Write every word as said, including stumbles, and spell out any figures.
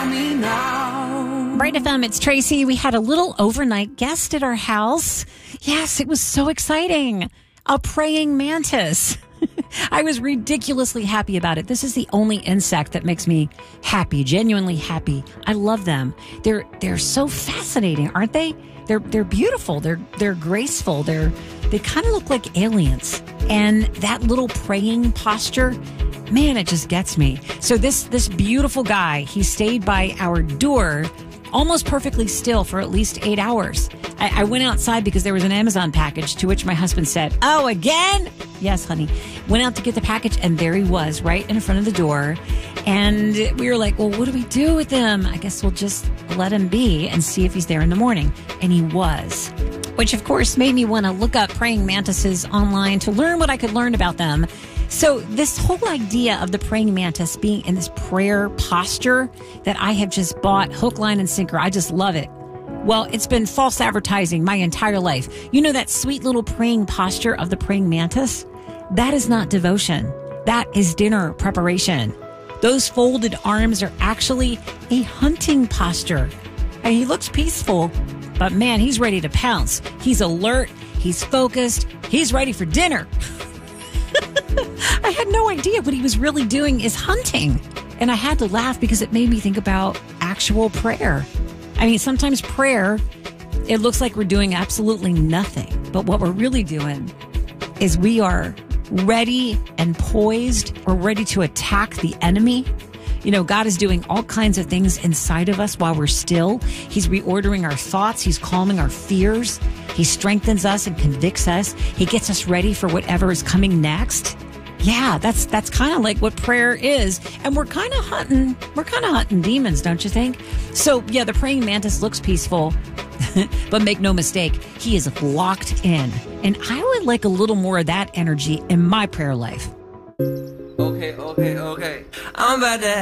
me now. Bright F M, it's Tracy. We had a little overnight guest at our house. Yes, it was so exciting. A praying mantis. I was ridiculously happy about it. This is the only insect that makes me happy, genuinely happy. I love them. They're they're so fascinating, aren't they? They're they're beautiful. They're they're graceful. They're they kind of look like aliens. And that little praying posture, man, it just gets me. So this this beautiful guy, he stayed by our door almost perfectly still for at least eight hours. I, I went outside because there was an Amazon package, to which my husband said, "Oh, again?" Yes, honey. Went out to get the package, and there he was, right in front of the door. And we were like, well, what do we do with him? I guess we'll just let him be and see if he's there in the morning. And he was, which, of course, made me want to look up praying mantises online to learn what I could learn about them. So this whole idea of the praying mantis being in this prayer posture that I have just bought hook, line, and sinker, I just love it. Well, it's been false advertising my entire life. You know that sweet little praying posture of the praying mantis? That is not devotion. That is dinner preparation. Those folded arms are actually a hunting posture. And he looks peaceful, but man, he's ready to pounce. He's alert. He's focused. He's ready for dinner. I had no idea what he was really doing is hunting. And I had to laugh because it made me think about actual prayer. I mean, sometimes prayer, it looks like we're doing absolutely nothing. But what we're really doing is we are ready and poised. We're ready to attack the enemy. You know, God is doing all kinds of things inside of us while we're still. He's reordering our thoughts. He's calming our fears. He strengthens us and convicts us. He gets us ready for whatever is coming next. Yeah, that's that's kind of like what prayer is. And we're kind of hunting, we're kind of hunting demons, don't you think? So, yeah, the praying mantis looks peaceful, but make no mistake, he is locked in. And I would like a little more of that energy in my prayer life. Okay, okay, okay. I'm about to